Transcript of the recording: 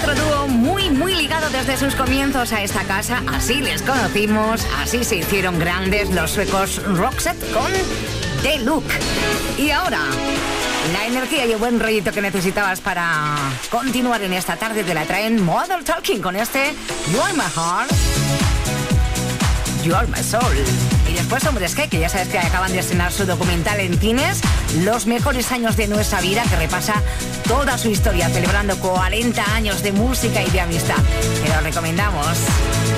Otro dúo muy ligado desde sus comienzos a esta casa. Así les conocimos, así se hicieron grandes los suecos Roxette con The Look. Y ahora, la energía y el buen rollito que necesitabas para continuar en esta tarde te la traen Modern Talking con este You Are My Heart, You Are My Soul. Y después Hombres G, que ya sabes que acaban de estrenar su documental en cines, Los mejores años de nuestra vida, que repasa toda su historia, celebrando 40 años de música y de amistad. Te lo recomendamos.